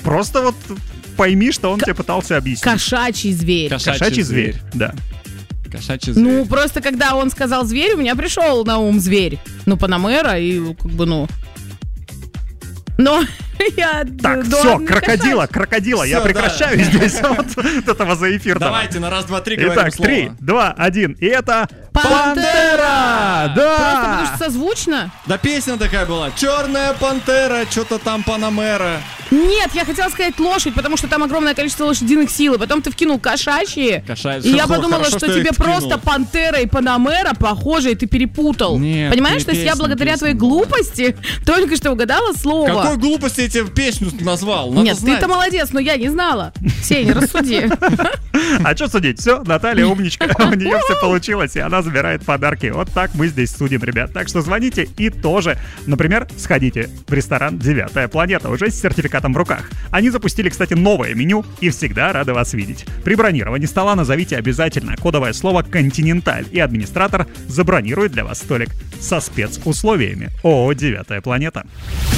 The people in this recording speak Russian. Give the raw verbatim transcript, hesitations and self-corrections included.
Просто вот пойми, что он К- тебе пытался объяснить. Кошачий зверь. Кошачий, Кошачий зверь. зверь, да. Кошачий зверь. Ну, просто когда он сказал зверь, у меня пришел на ум зверь. Ну, Панамера и как бы, ну... Но я... Так, все, крокодила, крокодила, я прекращаю здесь вот этого за эфир. Давайте на раз, два, три говорим слово. Итак, три, два, один, и это... Пантера! Да! Просто потому что созвучно? Да песня такая была. Черная пантера, что-то там Панамера. Нет, я хотела сказать лошадь, потому что там огромное количество лошадиных сил. И потом ты вкинул кошачьи. Кошачьи. И я подумала, хорошо, что, что тебе просто Пантера и Панамера похожи, и ты перепутал. Нет, понимаешь, то есть песня, я благодаря песня. твоей глупости только что угадала слово. Какой глупости я тебе песню назвал? Надо Нет, знать. ты-то молодец, но я не знала. Сень, рассуди. А что судить? Все, Наталья умничка. У нее все получилось, и она забирает подарки. Вот так мы здесь судим, ребят. Так что звоните и тоже, например, сходите в ресторан «Девятая планета» уже с сертификатом в руках. Они запустили, кстати, новое меню и всегда рады вас видеть. При бронировании стола назовите обязательно кодовое слово «Континенталь», и администратор забронирует для вас столик со спецусловиями. ООО «Девятая планета».